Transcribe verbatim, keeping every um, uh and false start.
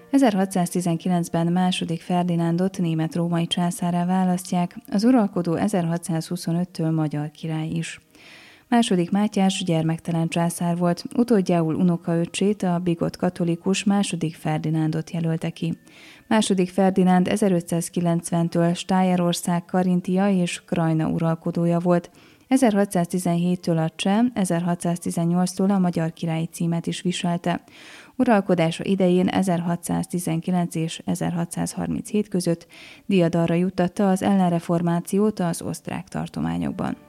ezerhatszáztizenkilencben második Ferdinándot német-római császárrá választják, az uralkodó ezerhatszázhuszonöttől magyar király is. Második Mátyás gyermektelen császár volt, utódjául unokaöccsét, a bigott katolikus második Ferdinándot jelölte ki. Második Ferdinánd ezerötszázkilencventől Stájerország, Karintia és Krajna uralkodója volt, ezerhatszáztizenhéttől a cseh, ezerhatszáztizennyolctól a magyar királyi címet is viselte. Uralkodása idején ezerhatszáztizenkilenc és ezerhatszázharminchét között diadalra juttatta az ellenreformációt az osztrák tartományokban.